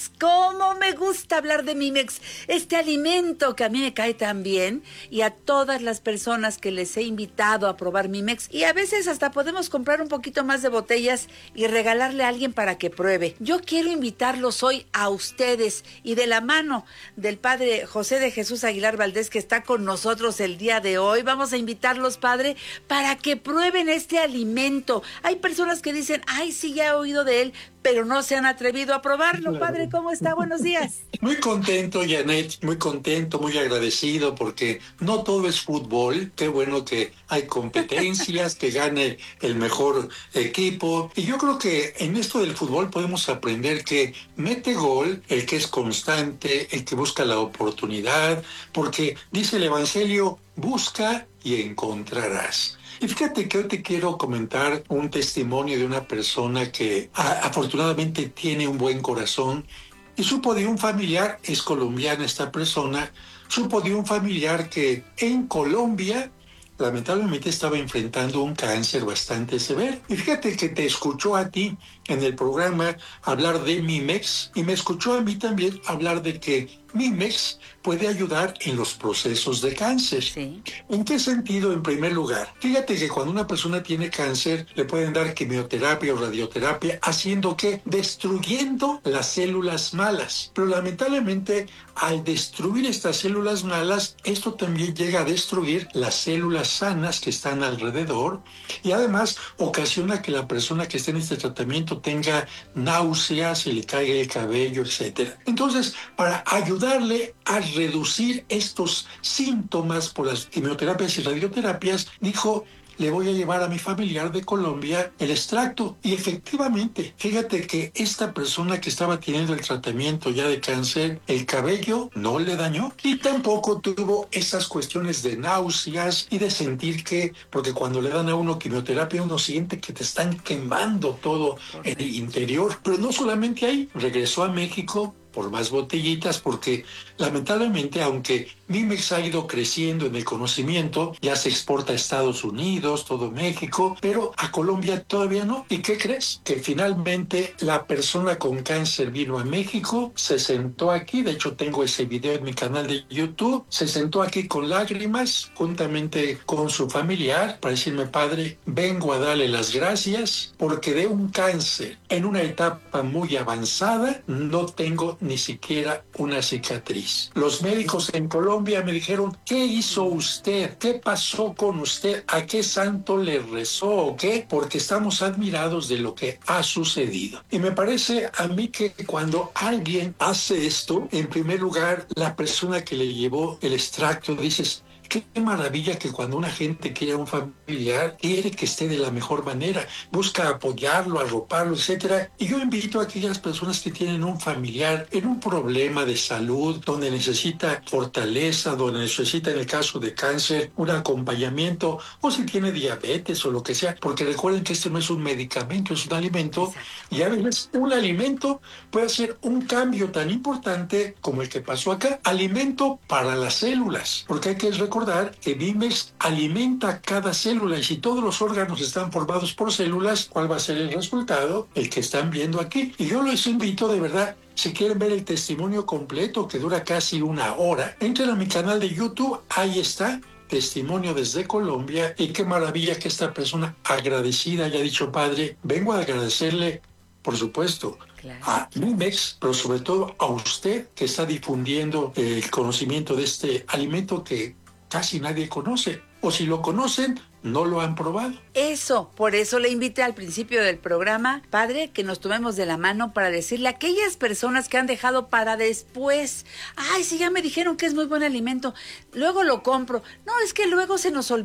Mimex. ¿Cómo me gusta hablar de Mimex? Este alimento que a mí me cae tan bien, y a todas las personas que les he invitado a probar Mimex, y a veces hasta podemos comprar un poquito más de botellas y regalarle a alguien para que pruebe. Yo quiero invitarlos hoy a ustedes, y de la mano del padre José de Jesús Aguilar Valdés, que está con nosotros el día de hoy, vamos a invitarlos, padre, para que prueben este alimento. Hay personas que dicen, ay, sí, ya he oído de él, pero no se han atrevido a probarlo. Claro. Padre, ¿cómo está? Buenos días. Muy contento, Janet, muy contento, muy agradecido, porque no todo es fútbol. Qué bueno que hay competencias, que gane el mejor equipo. Y yo creo que en esto del fútbol podemos aprender que mete gol el que es constante, el que busca la oportunidad, porque dice el Evangelio, busca y encontrarás. Y fíjate que hoy te quiero comentar un testimonio de una persona que afortunadamente tiene un buen corazón y supo de un familiar, es colombiana esta persona, supo de un familiar que en Colombia lamentablemente estaba enfrentando un cáncer bastante severo. Y fíjate que te escuchó a ti en el programa hablar de Mimex y me escuchó a mí también hablar de que Mimex puede ayudar en los procesos de cáncer. Sí. ¿En qué sentido? En primer lugar, fíjate que cuando una persona tiene cáncer le pueden dar quimioterapia o radioterapia, haciendo que destruyendo las células malas. Pero lamentablemente al destruir estas células malas, esto también llega a destruir las células sanas que están alrededor y además ocasiona que la persona que esté en este tratamiento tenga náuseas, se le caiga el cabello, etc. Entonces, para ayudarle a reducir estos síntomas por las quimioterapias y radioterapias, dijo, le voy a llevar a mi familiar de Colombia el extracto. Y efectivamente, fíjate que esta persona que estaba teniendo el tratamiento ya de cáncer, el cabello no le dañó y tampoco tuvo esas cuestiones de náuseas y de sentir que, porque cuando le dan a uno quimioterapia, uno siente que te están quemando todo en el interior. Pero no solamente ahí, regresó a México por más botellitas, porque lamentablemente, aunque Mimex ha ido creciendo en el conocimiento, ya se exporta a Estados Unidos, todo México, pero a Colombia todavía no. ¿Y qué crees? Que finalmente la persona con cáncer vino a México, se sentó aquí, de hecho tengo ese video en mi canal de YouTube, se sentó aquí con lágrimas, juntamente con su familiar, para decirme, padre, vengo a darle las gracias, porque de un cáncer en una etapa muy avanzada, no tengo ni siquiera una cicatriz. Los médicos en Colombia me dijeron, ¿qué hizo usted? ¿Qué pasó con usted? ¿A qué santo le rezó o qué? Porque estamos admirados de lo que ha sucedido. Y me parece a mí que cuando alguien hace esto, en primer lugar, la persona que le llevó el extracto, dices, qué maravilla que cuando una gente quiere a un familiar, quiere que esté de la mejor manera, busca apoyarlo, arroparlo, etc. Y yo invito a aquellas personas que tienen un familiar en un problema de salud, donde necesita fortaleza, donde necesita, en el caso de cáncer, un acompañamiento, o si tiene diabetes o lo que sea, porque recuerden que este no es un medicamento, es un alimento. Exacto. Y a veces un alimento puede hacer un cambio tan importante como el que pasó acá. Alimento para las células, porque hay que recordar que Mimex alimenta cada célula y si todos los órganos están formados por células, ¿cuál va a ser el resultado? El que están viendo aquí. Y yo les invito de verdad, si quieren ver el testimonio completo que dura casi una hora, entren a mi canal de YouTube, ahí está. Testimonio desde Colombia y qué maravilla que esta persona agradecida haya dicho, padre, vengo a agradecerle, por supuesto, claro, a Mimex, pero sobre todo a usted que está difundiendo el conocimiento de este alimento que casi nadie conoce, o si lo conocen, no lo han probado. Eso, por eso le invité al principio del programa, padre, que nos tomemos de la mano para decirle a aquellas personas que han dejado para después, ay, sí, ya me dijeron que es muy buen alimento, luego lo compro. No, es que luego se nos olvida.